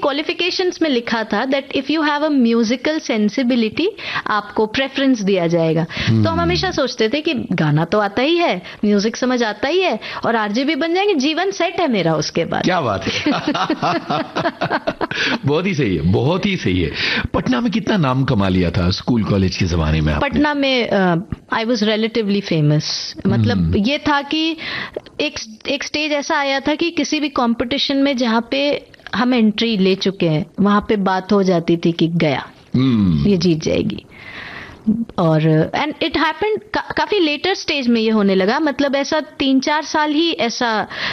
Qualifications में लिखा था that if you have a musical sensibility आपको प्रेफरेंस दिया जाएगा। तो हम हमेशा सोचते थे कि गाना तो आता ही है, म्यूजिक समझ आता ही है और आरजे भी बन जाएंगे, जीवन सेट है मेरा उसके बाद। क्या बात है। बहुत ही सही है, बहुत ही सही है। पटना में कितना नाम कमा लिया था स्कूल कॉलेज के जमाने में आपने? पटना में आई वाज रिलेटिवली फेमस। मतलब ये था कि एक स्टेज ऐसा आया था कि किसी भी कंपटीशन में जहां पे हम एंट्री ले चुके हैं वहां पे बात हो जाती थी कि गया ये जीत जाएगी। और एंड इट हैपेंड काफी लेटर स्टेज में ये होने लगा। मतलब ऐसा 3-4 साल ही ऐसा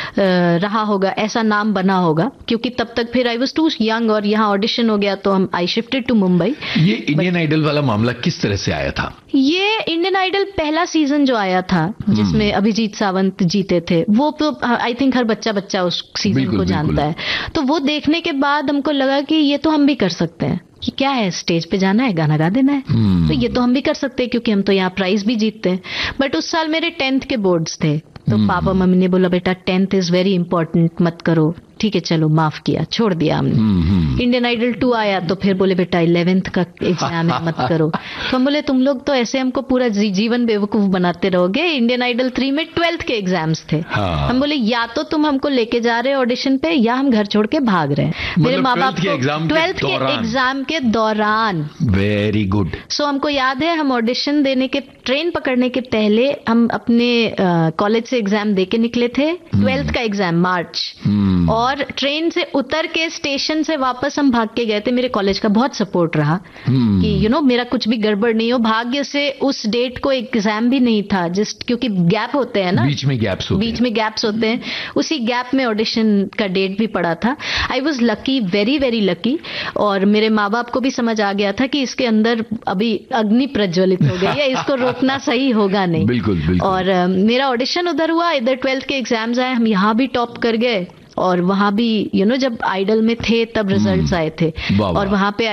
रहा होगा, ऐसा नाम बना होगा, क्योंकि तब तक फिर आई वाज टू यंग और यहाँ ऑडिशन हो गया तो हम आई शिफ्टेड टू मुंबई। ये इंडियन आइडल वाला मामला किस तरह से आया था? ये इंडियन आइडल पहला सीजन जो आया था जिसमें अभिजीत सावंत जीते थे, वो तो आई थिंक हर बच्चा उस सीजन को जानता है। तो वो देखने के बाद हमको लगा कि ये तो हम भी कर सकते हैं, कि क्या है स्टेज पे जाना है, गाना गा देना है, तो ये तो हम भी कर सकते हैं क्योंकि हम तो यहाँ प्राइज भी जीतते हैं। बट उस साल मेरे 10th के बोर्ड्स थे तो पापा मम्मी ने बोला बेटा 10th इज वेरी इंपॉर्टेंट, मत करो। ठीक है चलो माफ किया, छोड़ दिया हमने। इंडियन आइडल 2 आया तो फिर बोले बेटा 11th का एग्जाम है मत करो। तो हम बोले तुम लोग तो ऐसे हमको पूरा जीवन बेवकूफ बनाते रहोगे। इंडियन आइडल 3 में 12th के एग्जाम्स थे। हम बोले या तो तुम हमको लेके जा रहे हो ऑडिशन पे या हम घर छोड़ के भाग रहे हैं। मेरे माँ बाप को 12th के एग्जाम के दौरान। Very good. सो हमको याद है हम ऑडिशन देने के ट्रेन पकड़ने के पहले हम अपने कॉलेज से एग्जाम दे के निकले थे। 12th का एग्जाम मार्च, और ट्रेन से उतर के स्टेशन से वापस हम भाग के गए थे। मेरे कॉलेज का बहुत सपोर्ट रहा कि मेरा कुछ भी गड़बड़ नहीं हो। भाग्य से उस डेट को एग्जाम भी नहीं था, जस्ट क्योंकि गैप होते हैं ना, बीच में गैप्स होते हैं। उसी गैप में ऑडिशन का डेट भी पड़ा था। I was lucky, very very lucky. और मेरे माँ बाप को भी समझ आ गया था कि इसके अंदर अभी अग्नि प्रज्वलित हो गई है, इसको रोकना सही होगा नहीं। बिल्कुल। और मेरा ऑडिशन उधर हुआ, इधर 12th के एग्जाम्स आए, हम यहाँ भी टॉप कर गए और वहां भी जब आइडल में थे तब रिजल्ट्स आए थे। और वहां पे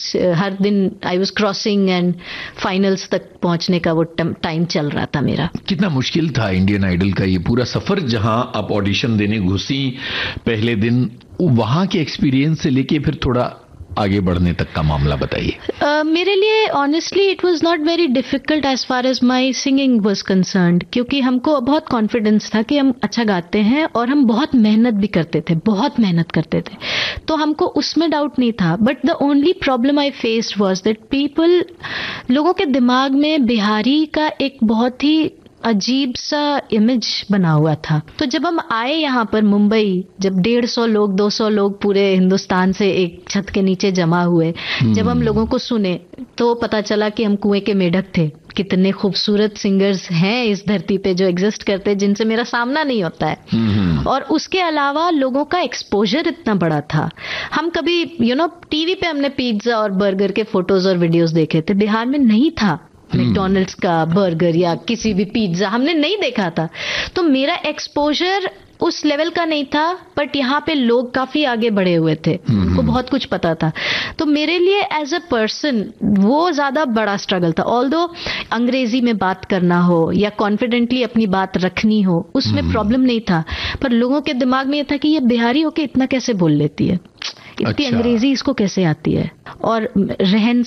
हर दिन I was crossing and finals तक पहुंचने का वो टाइम चल रहा था मेरा। कितना मुश्किल था इंडियन आइडल का ये पूरा सफर, जहां आप ऑडिशन देने घुसी पहले दिन, वहां के एक्सपीरियंस से लेके फिर थोड़ा आगे बढ़ने तक का मामला बताइए। मेरे लिए honestly it was not very difficult as far as my singing was concerned, क्योंकि हमको बहुत कॉन्फिडेंस था कि हम अच्छा गाते हैं और हम बहुत मेहनत भी करते थे, तो हमको उसमें डाउट नहीं था। But the only problem I faced was that लोगों के दिमाग में बिहारी का एक बहुत ही अजीब सा इमेज बना हुआ था। तो जब हम आए यहाँ पर मुंबई, जब 150 लोग 200 लोग पूरे हिंदुस्तान से एक छत के नीचे जमा हुए, जब हम लोगों को सुने तो पता चला कि हम कुएं के मेढक थे। कितने खूबसूरत सिंगर्स हैं इस धरती पे जो एग्जिस्ट करते हैं, जिनसे मेरा सामना नहीं होता है। और उसके अलावा लोगों का एक्सपोजर इतना बड़ा था। हम कभी टीवी पे हमने पिज्जा और बर्गर के फोटोज और वीडियोस देखे थे, बिहार में नहीं था मैकडॉनल्ड्स का बर्गर या किसी भी पिज्जा हमने नहीं देखा था। तो मेरा एक्सपोजर उस लेवल का नहीं था, बट यहाँ पे लोग काफी आगे बढ़े हुए थे, उनको बहुत कुछ पता था। तो मेरे लिए एज अ पर्सन वो ज्यादा बड़ा स्ट्रगल था। ऑल्दो अंग्रेजी में बात करना हो या कॉन्फिडेंटली अपनी बात रखनी हो, उसमें प्रॉब्लम नहीं था, पर लोगों के दिमाग में ये था कि ये बिहारी होके इतना कैसे बोल लेती है, इतनी अंग्रेजी इसको कैसे आती है, और रहन